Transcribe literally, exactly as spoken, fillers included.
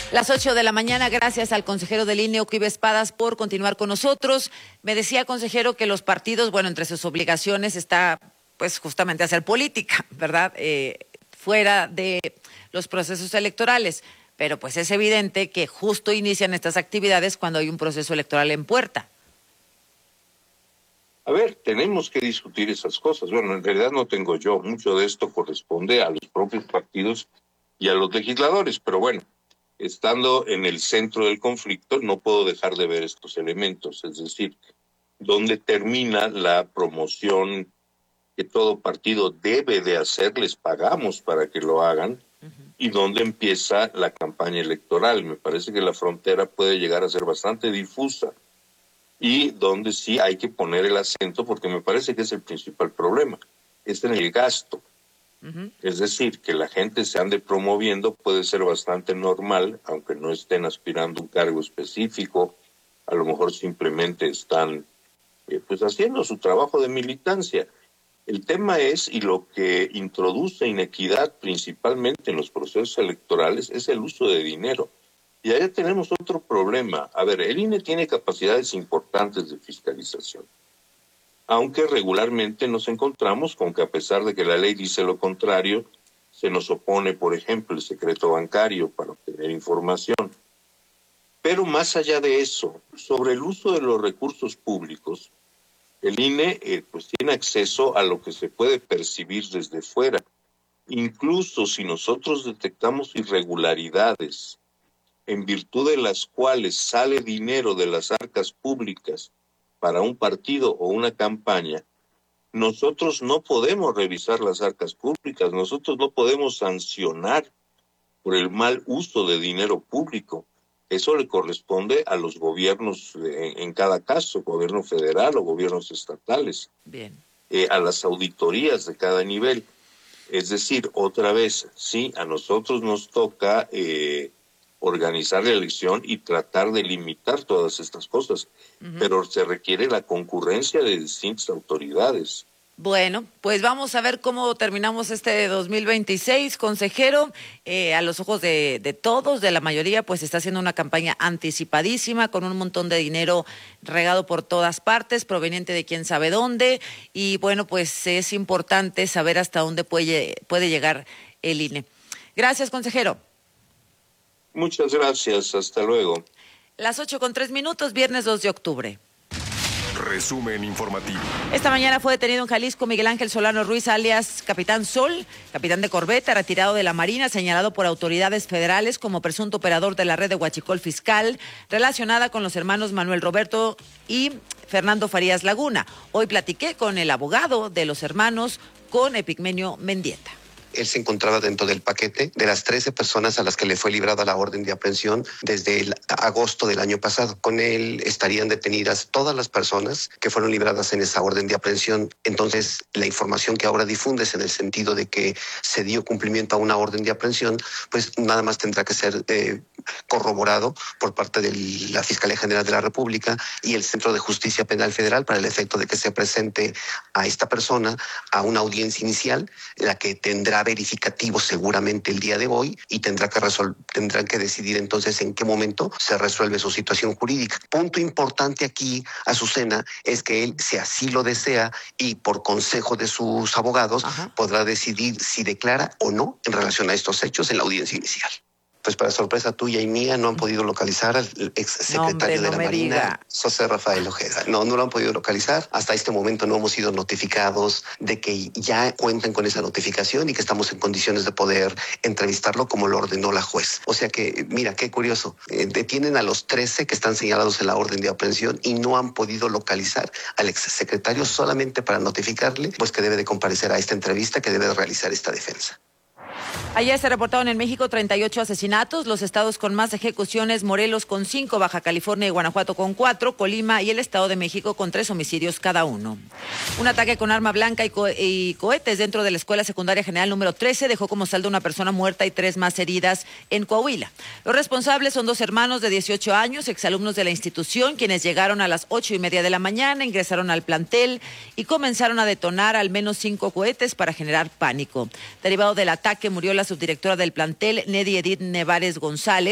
Las ocho de la mañana, gracias al consejero del I N E, Oquibe Espadas, por continuar con nosotros. Me decía, consejero, que los partidos, bueno, entre sus obligaciones está, pues, justamente hacer política, ¿verdad? Eh, fuera de los procesos electorales. Pero, pues, es evidente que justo inician estas actividades cuando hay un proceso electoral en puerta. A ver, tenemos que discutir esas cosas. Bueno, en realidad no tengo yo. Mucho de esto corresponde a los propios partidos y a los legisladores, pero bueno. Estando en el centro del conflicto, no puedo dejar de ver estos elementos, es decir, dónde termina la promoción que todo partido debe de hacer, les pagamos para que lo hagan, uh-huh. y dónde empieza la campaña electoral. Me parece que la frontera puede llegar a ser bastante difusa y donde sí hay que poner el acento, porque me parece que es el principal problema, es en el gasto. Uh-huh. Es decir, que la gente se ande promoviendo puede ser bastante normal, aunque no estén aspirando a un cargo específico, a lo mejor simplemente están eh, pues haciendo su trabajo de militancia. El tema es, y lo que introduce inequidad principalmente en los procesos electorales, es el uso de dinero. Y allá tenemos otro problema. A ver, el I N E tiene capacidades importantes de fiscalización, aunque regularmente nos encontramos con que, a pesar de que la ley dice lo contrario, se nos opone, por ejemplo, el secreto bancario para obtener información. Pero más allá de eso, sobre el uso de los recursos públicos, el I N E eh, pues tiene acceso a lo que se puede percibir desde fuera. Incluso si nosotros detectamos irregularidades en virtud de las cuales sale dinero de las arcas públicas para un partido o una campaña, nosotros no podemos revisar las arcas públicas, nosotros no podemos sancionar por el mal uso de dinero público. Eso le corresponde a los gobiernos en, en cada caso, gobierno federal o gobiernos estatales. Bien. Eh, a las auditorías de cada nivel. Es decir, otra vez, sí, a nosotros nos toca eh, organizar la elección y tratar de limitar todas estas cosas, uh-huh. pero se requiere la concurrencia de distintas autoridades. Bueno, pues vamos a ver cómo terminamos este dos mil veintiséis, consejero. Eh, a los ojos de, de todos, de la mayoría, pues está haciendo una campaña anticipadísima, con un montón de dinero regado por todas partes, proveniente de quién sabe dónde, y bueno, pues es importante saber hasta dónde puede, puede llegar el I N E. Gracias, consejero. Muchas gracias, hasta luego. Las ocho con tres minutos, viernes dos de octubre. Resumen informativo. Esta mañana fue detenido en Jalisco Miguel Ángel Solano Ruiz, alias Capitán Sol, capitán de corbeta, retirado de la Marina, señalado por autoridades federales como presunto operador de la red de huachicol fiscal, relacionada con los hermanos Manuel Roberto y Fernando Farías Laguna. Hoy platiqué con el abogado de los hermanos, con Epigmenio Mendieta. Él se encontraba dentro del paquete de las trece personas a las que le fue librada la orden de aprehensión desde el agosto del año pasado. Con él estarían detenidas todas las personas que fueron libradas en esa orden de aprehensión. Entonces, la información que ahora difundes en el sentido de que se dio cumplimiento a una orden de aprehensión, pues nada más tendrá que ser eh, corroborado por parte de la Fiscalía General de la República y el Centro de Justicia Penal Federal para el efecto de que se presente a esta persona a una audiencia inicial, la que tendrá verificativo seguramente el día de hoy y tendrá que resol- tendrán que decidir entonces en qué momento se resuelve su situación jurídica. Punto importante aquí, Azucena, es que él, si así lo desea y por consejo de sus abogados, Ajá. podrá decidir si declara o no en relación a estos hechos en la audiencia inicial. Pues para sorpresa tuya y mía no han podido localizar al ex secretario no, de la Marina, diga. José Rafael Ojeda. No, no lo han podido localizar. Hasta este momento no hemos sido notificados de que ya cuentan con esa notificación y que estamos en condiciones de poder entrevistarlo como lo ordenó la juez. O sea que, mira, qué curioso. Eh, detienen a los trece que están señalados en la orden de aprehensión y no han podido localizar al ex secretario solamente para notificarle pues que debe de comparecer a esta entrevista, que debe de realizar esta defensa. Ayer se reportaron en México treinta y ocho asesinatos, los estados con más ejecuciones, Morelos con cinco, Baja California y Guanajuato con cuatro, Colima y el Estado de México con tres homicidios cada uno. Un ataque con arma blanca y, co- y cohetes dentro de la Escuela Secundaria General número trece dejó como saldo una persona muerta y tres más heridas en Coahuila. Los responsables son dos hermanos de dieciocho años, exalumnos de la institución, quienes llegaron a las ocho y media de la mañana, ingresaron al plantel y comenzaron a detonar al menos cinco cohetes para generar pánico. Derivado del ataque murió la subdirectora del plantel, Nedi Edith Nevares González.